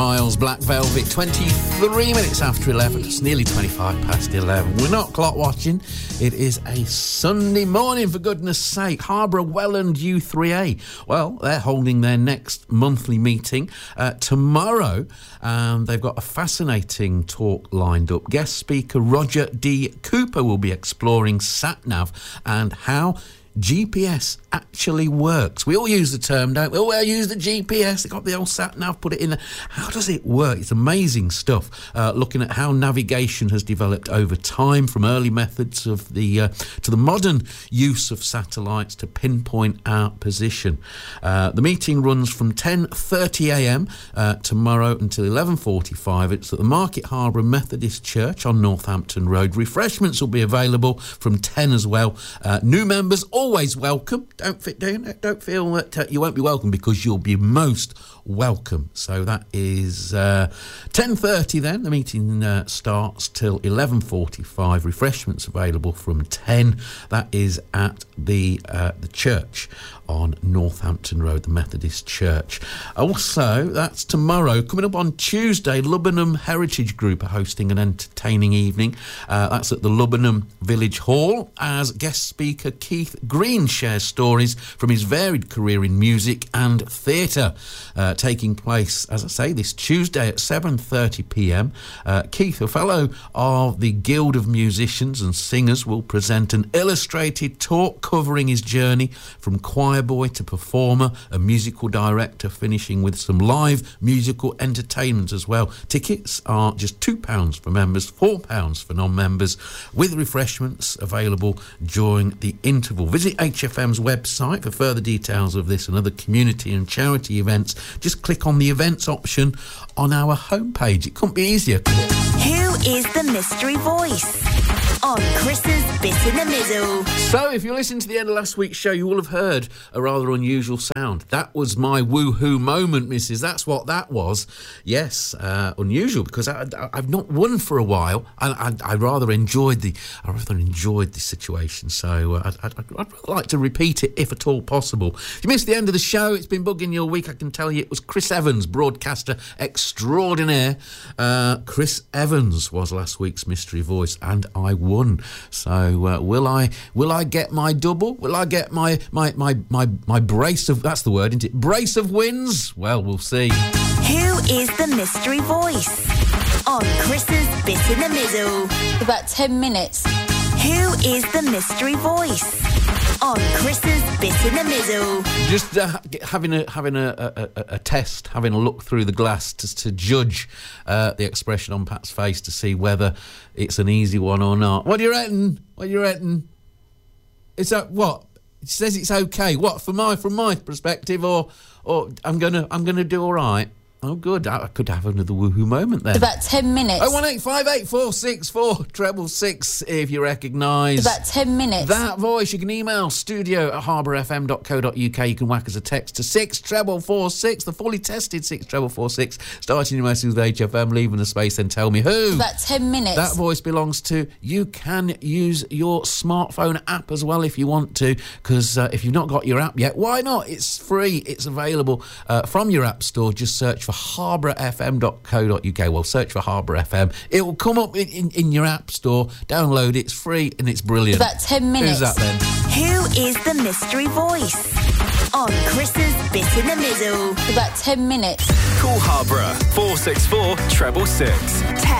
Miles, Black Velvet, 23 minutes after 11. It's nearly 25 past 11. We're not clock watching. It is a Sunday morning, for goodness sake. Harborough Welland U3A. Well, they're holding their next monthly meeting tomorrow. They've got a fascinating talk lined up. Guest speaker Roger D. Cooper will be exploring SatNav and how GPS actually works. We all use the term, don't we? Oh, I use the GPS. They got the old sat nav, put it in there. How does it work? It's amazing stuff. Looking at how navigation has developed over time, from early methods of the to the modern use of satellites to pinpoint our position. The meeting runs from 10:30 a.m. Tomorrow until 11:45. It's at the Market Harborough Methodist Church on Northampton Road. Refreshments will be available from 10 as well. New members always welcome. Don't feel that you won't be welcome, because you'll be most welcome. So that is 10:30 then. The meeting starts till 11:45. Refreshments available from 10. That is at the church on Northampton Road, the Methodist Church. Also, that's tomorrow. Coming up on Tuesday, Lubbenham Heritage Group are hosting an entertaining evening. That's at the Lubbenham Village Hall, as guest speaker Keith Green shares stories from his varied career in music and theatre. Taking place, as I say, this Tuesday at 7:30 p.m. Keith, a fellow of the Guild of Musicians and Singers, will present an illustrated talk covering his journey from choir boy to performer, a musical director, finishing with some live musical entertainment as well. Tickets are just £2 for members, £4 for non-members, with refreshments available during the interval. Visit HFM's website for further details of this and other community and charity events. Just click on the events option on our homepage. It couldn't be easier, could it? Who is the mystery voice? On Chris's Bit in the Middle. So, if you listened to the end of last week's show, you will have heard a rather unusual sound. That was my woohoo moment, missus. That's what that was. Yes, unusual, because I've not won for a while, and I rather enjoyed the situation. So I'd rather like to repeat it if at all possible. If you missed the end of the show, it's been bugging your week. I can tell you, it was Chris Evans, broadcaster extraordinaire. Chris Evans was last week's mystery voice, and I won. So will I get my double? Will I get my brace of, that's the word, isn't it? Brace of wins? Well, we'll see. Who is the mystery voice? On Chris's Bit in the Middle. About 10 minutes. Who is the mystery voice? On Chris's Bit in the Middle. Just having a test, having a look through the glass to judge the expression on Pat's face to see whether it's an easy one or not. What do you reckon? Is that what? It says it's okay. What, from my perspective, or I'm gonna do all right? Oh, good. I could have another woohoo moment then. About 10 minutes. 01858464666 if you recognise. About 10 minutes. That voice. You can email studio@harbourfm.co.uk. You can whack us a text to 64446, the fully tested 64446. Starting your message with HFM, leaving a space, and tell me who. About 10 minutes. That voice belongs to. You can use your smartphone app as well if you want to, because if you've not got your app yet, why not? It's free. It's available from your app store. Just search for harbourfm.co.uk. Well, search for Harbour FM. It will come up in your app store. Download it. It's free and it's brilliant. About 10 minutes. Who's that then? Who is the mystery voice? On Chris's Bit in the Middle. About 10 minutes. Call Harborough 464 666.